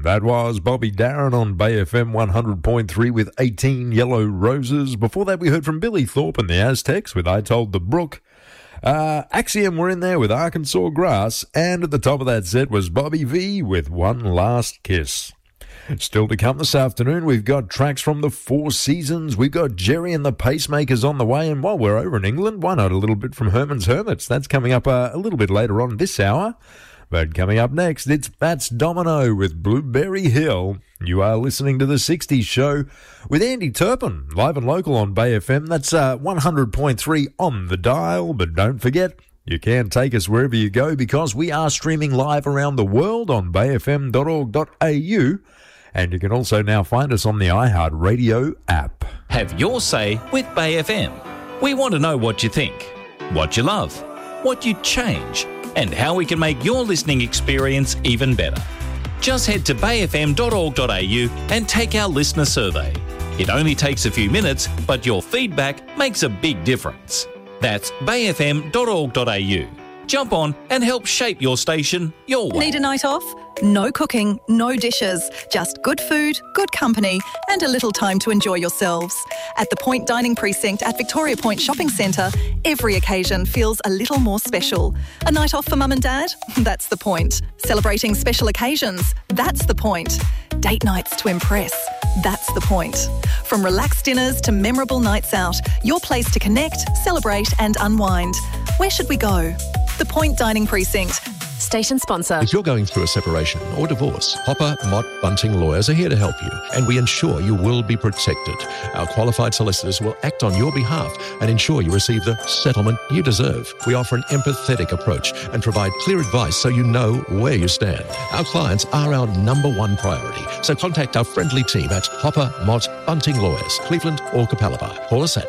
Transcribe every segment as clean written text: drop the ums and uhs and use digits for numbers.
That was Bobby Darin on Bay FM 100.3 with 18 Yellow Roses. Before that, we heard from Billy Thorpe and the Aztecs with I Told the Brook. Axiom were in there with Arkansas Grass. And at the top of that set was Bobby V with One Last Kiss. Still to come this afternoon, we've got tracks from the Four Seasons. We've got Jerry and the Pacemakers on the way. And while we're over in England, why not a little bit from Herman's Hermits? That's coming up a little bit later on this hour. But coming up next, it's Fats Domino with Blueberry Hill. You are listening to The 60s Show with Andy Turpin, live and local on Bay FM. That's 100.3 on the dial. But don't forget, you can take us wherever you go because we are streaming live around the world on bayfm.org.au. And you can also now find us on the iHeartRadio app. Have your say with Bay FM. We want to know what you think, what you love, what you'd change, and how we can make your listening experience even better. Just head to bayfm.org.au and take our listener survey. It only takes a few minutes, but your feedback makes a big difference. That's bayfm.org.au. Jump on and help shape your station your way. Need a night off? No cooking, no dishes, just good food, good company, and a little time to enjoy yourselves. At the Point Dining Precinct at Victoria Point Shopping Centre, every occasion feels a little more special. A night off for mum and dad? That's the point. Celebrating special occasions? That's the point. Date nights to impress? That's the point. From relaxed dinners to memorable nights out, your place to connect, celebrate and unwind. Where should we go? The Point Dining Precinct. Station sponsor. If you're going through a separation or divorce, Hopper, Mott, Bunting Lawyers are here to help you, and we ensure you will be protected. Our qualified solicitors will act on your behalf and ensure you receive the settlement you deserve. We offer an empathetic approach and provide clear advice so you know where you stand. Our clients are our number one priority, so contact our friendly team at Hopper, Mott, Bunting Lawyers, Cleveland or Capalaba. Call us at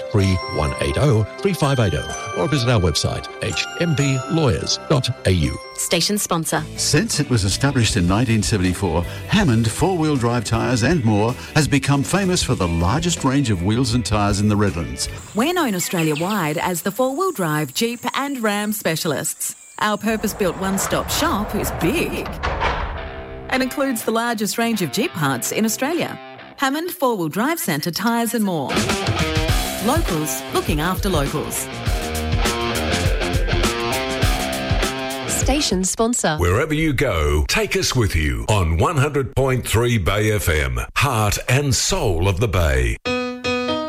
3180-3580 or visit our website, hmblawyers.au. Station sponsor. Since it was established in 1974, Hammond four-wheel drive tyres and more has become famous for the largest range of wheels and tyres in the Redlands. We're known Australia-wide as the four-wheel drive Jeep and Ram specialists. Our purpose-built one-stop shop is big and includes the largest range of Jeep parts in Australia. Hammond Four-Wheel Drive Centre tyres and more. Locals looking after locals. Station sponsor. Wherever you go, take us with you on 100.3 Bay FM, heart and soul of the Bay.